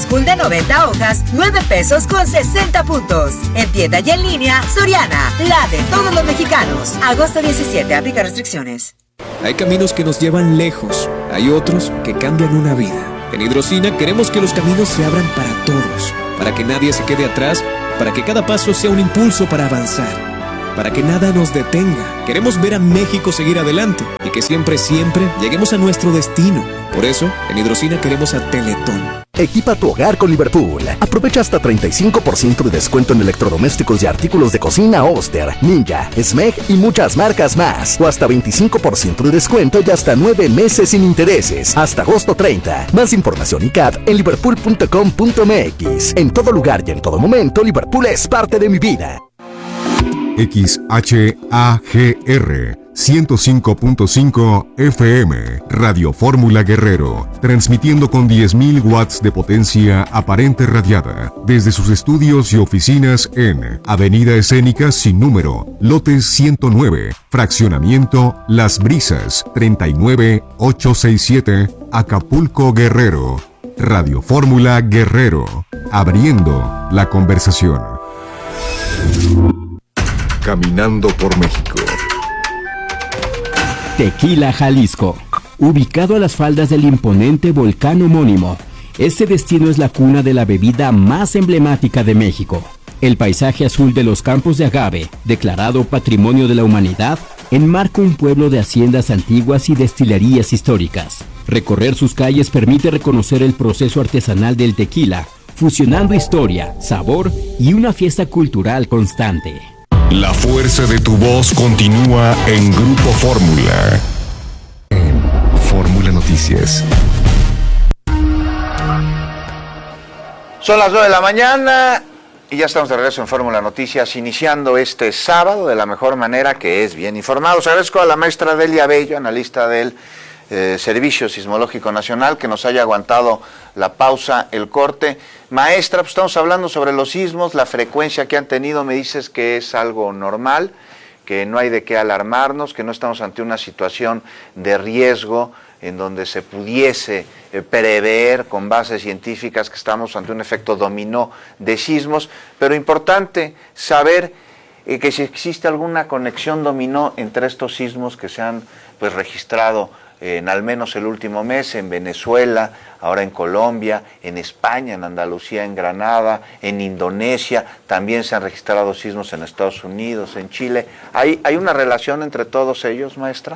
School de 90 hojas, 9 pesos con 60 puntos. En tienda y en línea, Soriana, la de todos los mexicanos. Agosto 17, aplica restricciones. Hay caminos que nos llevan lejos, hay otros que cambian una vida. En Hidrocina queremos que los caminos se abran para todos, para que nadie se quede atrás, para que cada paso sea un impulso para avanzar, para que nada nos detenga. Queremos ver a México seguir adelante y que siempre lleguemos a nuestro destino. Por eso, en Hidrocina queremos a Teletón. Equipa tu hogar con Liverpool. Aprovecha hasta 35% de descuento en electrodomésticos y artículos de cocina Oster, Ninja, Smeg y muchas marcas más. O hasta 25% de descuento y hasta 9 meses sin intereses. Hasta agosto 30. Más información y CAT en liverpool.com.mx. En todo lugar y en todo momento, Liverpool es parte de mi vida. XHAGR 105.5 FM, Radio Fórmula Guerrero, transmitiendo con 10.000 watts de potencia aparente radiada, desde sus estudios y oficinas en Avenida Escénica sin número, lote 109, fraccionamiento Las Brisas, 39867, Acapulco, Guerrero. Radio Fórmula Guerrero, abriendo la conversación. Caminando por México. Tequila, Jalisco. Ubicado a las faldas del imponente volcán homónimo, este destino es la cuna de la bebida más emblemática de México. El paisaje azul de los campos de agave, declarado Patrimonio de la Humanidad, enmarca un pueblo de haciendas antiguas y destilerías históricas. Recorrer sus calles permite reconocer el proceso artesanal del tequila, fusionando historia, sabor y una fiesta cultural constante. La fuerza de tu voz continúa en Grupo Fórmula. En Fórmula Noticias. Son las 9 de la mañana y ya estamos de regreso en Fórmula Noticias, iniciando este sábado de la mejor manera, que es bien informados. Agradezco a la maestra Delia Bello, analista del Servicio Sismológico Nacional, que nos haya aguantado la pausa, el corte. Maestra, pues estamos hablando sobre los sismos, la frecuencia que han tenido. Me dices que es algo normal, que no hay de qué alarmarnos, que no estamos ante una situación de riesgo en donde se pudiese prever con bases científicas que estamos ante un efecto dominó de sismos, pero importante saber que si existe alguna conexión dominó entre estos sismos que se han registrado en al menos el último mes, en Venezuela, ahora en Colombia, en España, en Andalucía, en Granada, en Indonesia, también se han registrado sismos en Estados Unidos, en Chile. ¿Hay una relación entre todos ellos, maestra?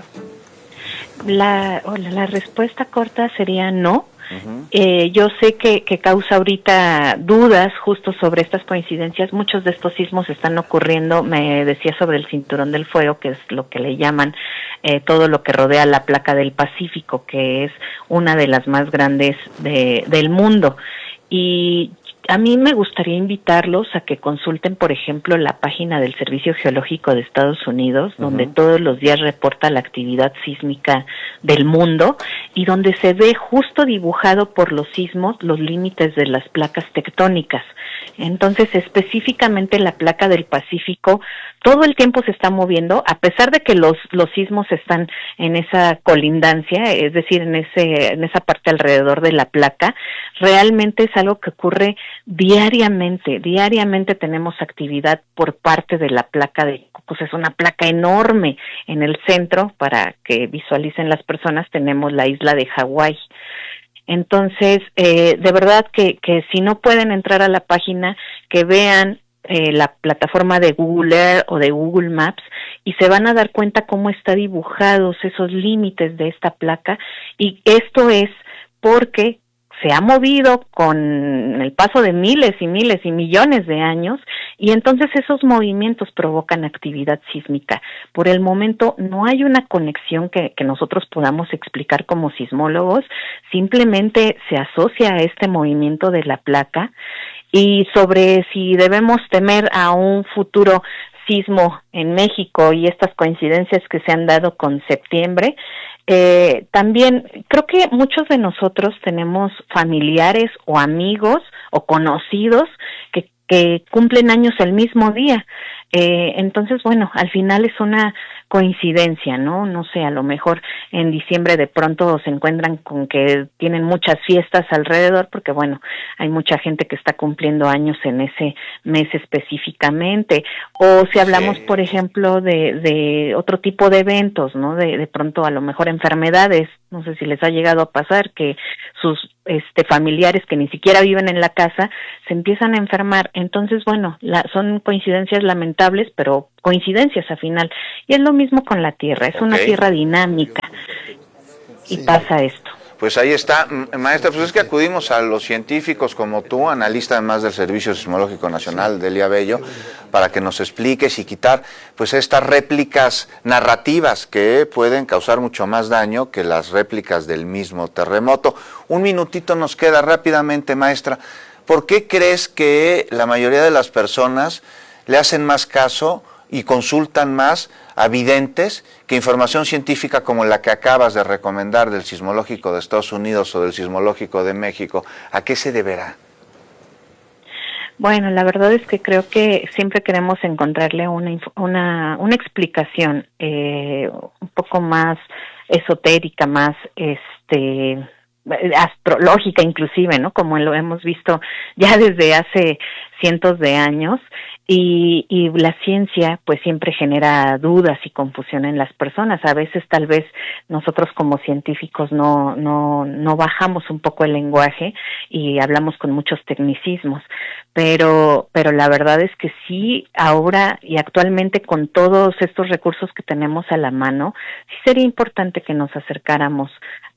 La respuesta corta sería no. Yo sé que causa ahorita dudas justo sobre estas coincidencias. Muchos de estos sismos están ocurriendo, me decía, sobre el Cinturón del Fuego, que es lo que le llaman todo lo que rodea la placa del Pacífico, que es una de las más grandes del mundo. Y a mí me gustaría invitarlos a que consulten, por ejemplo, la página del Servicio Geológico de Estados Unidos, donde todos los días reporta la actividad sísmica del mundo y donde se ve justo dibujado por los sismos los límites de las placas tectónicas. Entonces, específicamente la placa del Pacífico todo el tiempo se está moviendo, a pesar de que los sismos están en esa colindancia, es decir, en esa parte alrededor de la placa. Realmente es algo que ocurre diariamente tenemos actividad por parte de la placa de Cocos. Es una placa enorme. En el centro, para que visualicen las personas, tenemos la isla de Hawái. Entonces, de verdad que si no pueden entrar a la página, que vean la plataforma de Google Earth o de Google Maps y se van a dar cuenta cómo está dibujados esos límites de esta placa, y esto es porque se ha movido con el paso de miles y millones de años, y entonces esos movimientos provocan actividad sísmica. Por el momento no hay una conexión que nosotros podamos explicar como sismólogos, simplemente se asocia a este movimiento de la placa. Y sobre si debemos temer a un futuro sismo en México y estas coincidencias que se han dado con septiembre, también creo que muchos de nosotros tenemos familiares o amigos o conocidos que cumplen años el mismo día. Entonces, bueno, al final es una coincidencia, ¿no? No sé, a lo mejor en diciembre de pronto se encuentran con que tienen muchas fiestas alrededor, porque bueno, hay mucha gente que está cumpliendo años en ese mes específicamente, o si hablamos, por ejemplo, de otro tipo de eventos, ¿no? De pronto a lo mejor enfermedades, no sé si les ha llegado a pasar que sus familiares que ni siquiera viven en la casa se empiezan a enfermar. Entonces, bueno, son coincidencias lamentables, pero coincidencias al final. Y es lo mismo con la Tierra, es una Tierra dinámica y pasa esto. Pues ahí está, maestra, pues es que acudimos a los científicos como tú, analista además del Servicio Sismológico Nacional, Delia Bello, para que nos expliques y quitar pues estas réplicas narrativas que pueden causar mucho más daño que las réplicas del mismo terremoto. Un minutito nos queda rápidamente, maestra. ¿Por qué crees que la mayoría de las personas le hacen más caso y consultan más a videntes que información científica como la que acabas de recomendar del Sismológico de Estados Unidos o del Sismológico de México? ¿A qué se deberá? Bueno, la verdad es que creo que siempre queremos encontrarle una explicación un poco más esotérica, más astrológica inclusive, ¿no? Como lo hemos visto ya desde hace cientos de años. Y la ciencia pues siempre genera dudas y confusión en las personas. A veces tal vez nosotros como científicos no bajamos un poco el lenguaje y hablamos con muchos tecnicismos, pero la verdad es que sí, ahora y actualmente con todos estos recursos que tenemos a la mano, sí sería importante que nos acercáramos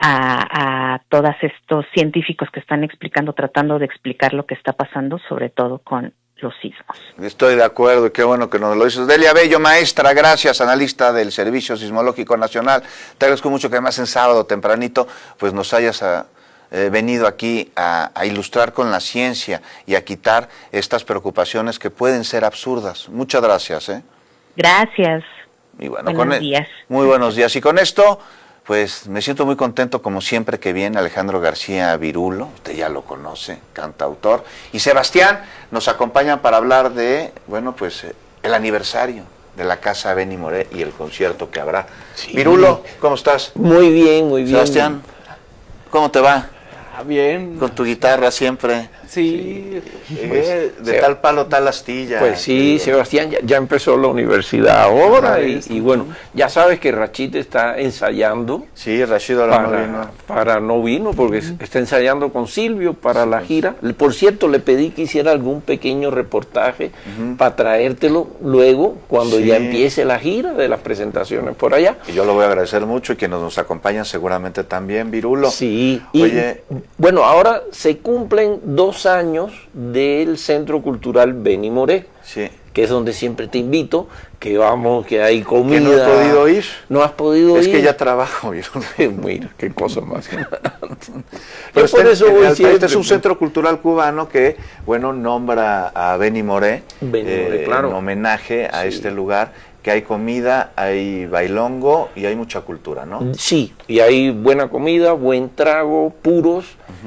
a todos estos científicos que están tratando de explicar lo que está pasando, sobre todo con los sismos. Estoy de acuerdo y qué bueno que nos lo dices. Delia Bello, maestra, gracias, analista del Servicio Sismológico Nacional. Te agradezco mucho que además en sábado tempranito pues nos hayas venido aquí a ilustrar con la ciencia y a quitar estas preocupaciones que pueden ser absurdas. Muchas gracias. Gracias. Y bueno, buenos días. Muy buenos días. Y con esto pues me siento muy contento como siempre que viene Alejandro García Virulo, usted ya lo conoce, cantautor, y Sebastián nos acompañan para hablar de, bueno, pues el aniversario de la Casa Benny Moré y el concierto que habrá. Sí. Virulo, ¿cómo estás? Muy bien, muy bien. Sebastián, ¿cómo te va? Bien. Con tu guitarra siempre. Sí. De tal palo, tal astilla. Pues sí, Sebastián ya empezó la universidad ahora y bueno, ya sabes que Rachid está ensayando. Sí, Rachid ahora no vino. No vino porque está ensayando con Silvio para la gira. Por cierto, le pedí que hiciera algún pequeño reportaje para traértelo luego cuando ya empiece la gira de las presentaciones por allá. Y yo lo voy a agradecer mucho y que nos acompañan seguramente también, Virulo. Sí. Oye, bueno, ahora se cumplen 2 años del Centro Cultural Benny Moré, que es donde siempre te invito, que vamos, que hay comida. ¿Que no has podido ir? ¿No has podido ir? Es que ya trabajo. Mira, qué cosa más. Pero este es un centro cultural cubano que, bueno, nombra a Benny Moré, claro, en homenaje a este lugar, que hay comida, hay bailongo y hay mucha cultura, ¿no? Sí, y hay buena comida, buen trago, puros,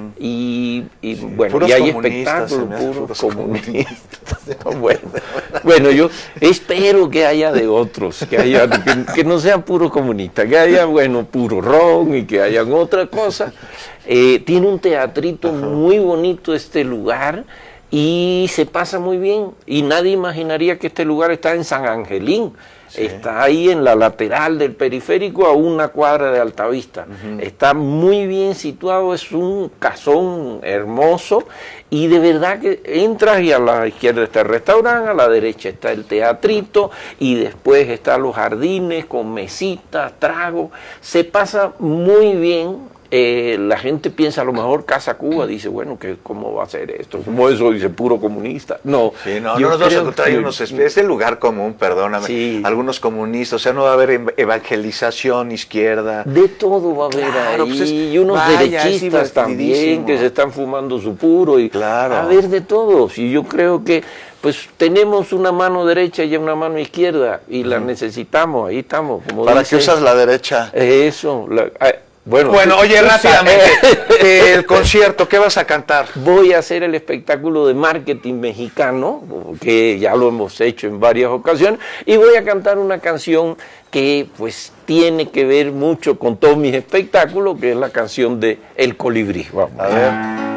y bueno, puros y hay espectáculos, puros comunistas. Bueno, yo espero que haya de otros, que no sean puros comunistas, que haya, bueno, puro ron y que hayan otra cosa. Tiene un teatrito muy bonito este lugar, y se pasa muy bien, y nadie imaginaría que este lugar está en San Angelín, está ahí en la lateral del periférico a 1 cuadra de Altavista, está muy bien situado, es un casón hermoso, y de verdad que entras y a la izquierda está el restaurante, a la derecha está el teatrito, y después están los jardines con mesitas, tragos, se pasa muy bien. La gente piensa a lo mejor Casa Cuba, dice, bueno, ¿cómo va a ser esto? ¿Cómo eso? Dice, puro comunista. No, no nos vamos a encontrar es el lugar común, perdóname, algunos comunistas, o sea, no va a haber evangelización izquierda. De todo va a haber ahí, pues y unos derechistas también que se están fumando su puro, y claro, a ver de todos, y yo creo que pues tenemos una mano derecha y una mano izquierda, y la necesitamos, ahí estamos. Como ¿Para qué usas la derecha? Eso, Bueno, oye, rápidamente, el concierto, ¿qué vas a cantar? Voy a hacer el espectáculo de marketing mexicano, que ya lo hemos hecho en varias ocasiones, y voy a cantar una canción que pues tiene que ver mucho con todos mis espectáculos, que es la canción de El Colibrí. Vamos. A ver.